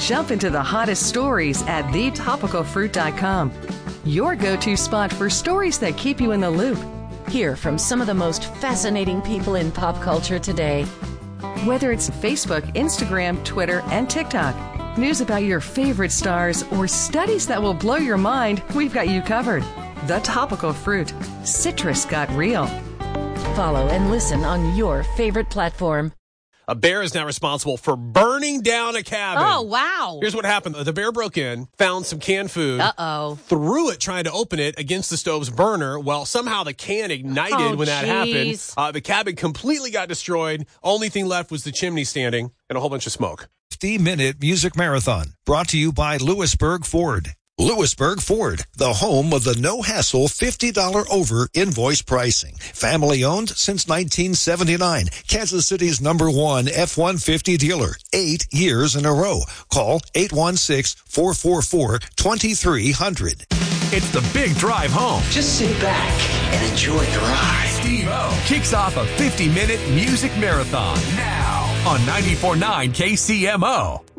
Jump into the hottest stories at thetopicalfruit.com. Your go-to spot for stories that keep you in the loop. Hear from some of the most fascinating people in pop culture today. Whether it's Facebook, Instagram, Twitter, and TikTok, news about your favorite stars, or studies that will blow your mind, we've got you covered. The Topical Fruit. Citrus got real. Follow and listen on your favorite platform. A bear is now responsible for burning down a cabin. Oh, wow. Here's what happened. The bear broke in, found some canned food, threw it trying to open it against the stove's burner. Well, somehow the can ignited when that happened. The cabin completely got destroyed. Only thing left was the chimney standing and a whole bunch of smoke. 50-minute music marathon brought to you by Lewisburg Ford. Lewisburg Ford, the home of the no-hassle $50 over invoice pricing. Family-owned since 1979. Kansas City's #1 F-150 dealer. 8 years in a row. Call 816-444-2300. It's the big drive home. Just sit back and enjoy the ride. Steve-O kicks off a 50-minute music marathon now on 94.9 KCMO.